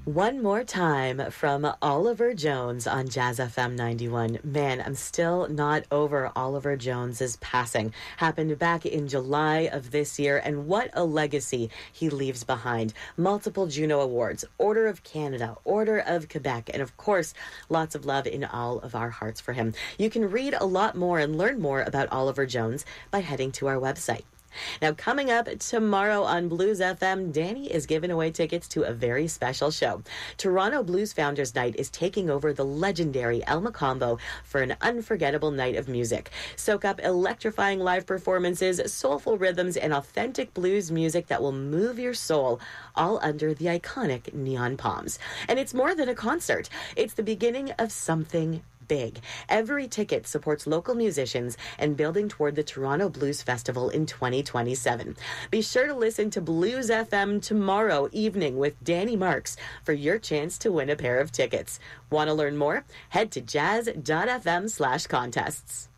One more time from Oliver Jones on Jazz FM 91. Man, I'm still not over Oliver Jones's passing. Happened back in July of this year, and what a legacy he leaves behind. Multiple Juno Awards, Order of Canada, Order of Quebec, and of course, lots of love in all of our hearts for him. You can read a lot more and learn more about Oliver Jones by heading to our website. Now, coming up tomorrow on Blues FM, Danny is giving away tickets to a very special show. Toronto Blues Founders Night is taking over the legendary El Macombo for an unforgettable night of music. Soak up electrifying live performances, soulful rhythms, and authentic blues music that will move your soul, all under the iconic neon palms. And it's more than a concert. It's the beginning of something big. Every ticket supports local musicians and building toward the Toronto Blues Festival in 2027. Be sure to listen to Blues FM tomorrow evening with Danny Marks for your chance to win a pair of tickets. Want to learn more? Head to jazz.fm/contests.